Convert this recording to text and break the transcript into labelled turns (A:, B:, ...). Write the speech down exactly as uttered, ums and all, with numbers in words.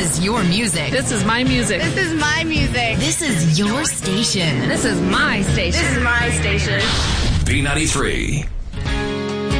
A: is your music.
B: This is my music.
C: This is my music.
A: This is your station.
B: This is my station.
C: This is my station.
D: B ninety-three.